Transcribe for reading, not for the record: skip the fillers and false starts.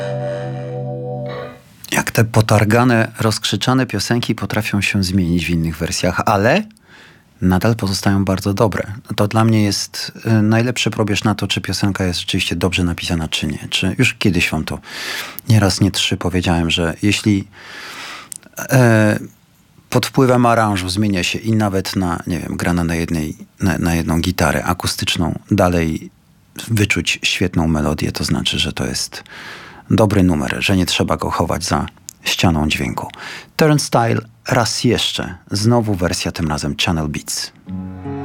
Jak te potargane, rozkrzyczane piosenki potrafią się zmienić w innych wersjach, ale nadal pozostają bardzo dobre. To dla mnie jest najlepszy probierz na to, czy piosenka jest rzeczywiście dobrze napisana, czy nie. Czy już kiedyś wam to nie raz, nie trzy powiedziałem, że jeśli pod wpływem aranżu zmienia się i nawet nie wiem, grana na jedną gitarę akustyczną, dalej wyczuć świetną melodię, to znaczy, że to jest dobry numer, że nie trzeba go chować za ścianą dźwięku. Turnstile raz jeszcze, znowu wersja, tym razem Channel Beats.